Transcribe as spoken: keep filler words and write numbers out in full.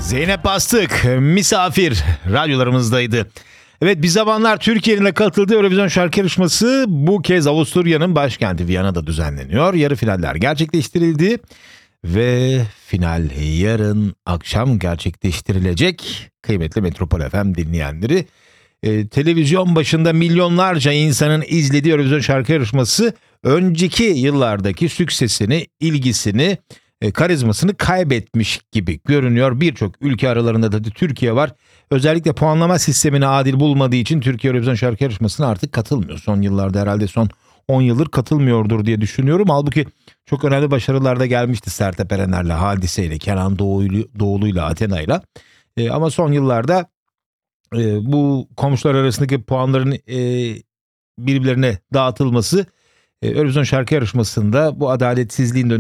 Zeynep Bastık misafir radyolarımızdaydı. Evet, bir zamanlar Türkiye'nin katıldığı Eurovision şarkı yarışması bu kez Avusturya'nın başkenti Viyana'da düzenleniyor. Yarı finaller gerçekleştirildi ve final yarın akşam gerçekleştirilecek. Kıymetli Metropol F M dinleyenleri, e, televizyon başında milyonlarca insanın izlediği Eurovision şarkı yarışması önceki yıllardaki süksesini, ilgisini, e, karizmasını kaybetmiş gibi görünüyor. Birçok ülke, aralarında da Türkiye var. Özellikle puanlama sistemini adil bulmadığı için Türkiye Eurovision şarkı yarışmasına artık katılmıyor. Son yıllarda, herhalde son on yıldır katılmıyordur diye düşünüyorum. Halbuki çok önemli başarılar da gelmişti Sertab Erener'le, Hadise'yle, Kenan Doğulu, Doğulu'yla, Athena'yla. E, ama son yıllarda e, bu komşular arasındaki puanların e, birbirlerine dağıtılması, e, Eurovision şarkı yarışmasında bu adaletsizliğin